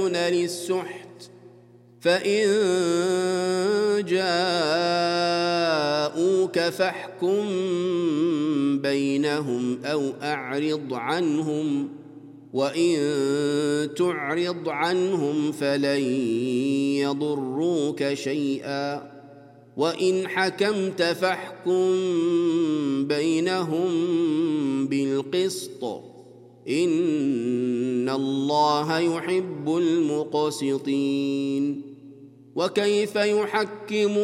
للسحت فإن جاءوك فاحكم بينهم أو أعرض عنهم وإن تعرض عنهم فلن يضروك شيئا وإن حكمت فاحكم بينهم بالقسط إن الله يحب المقسطين. وكيف يحكمون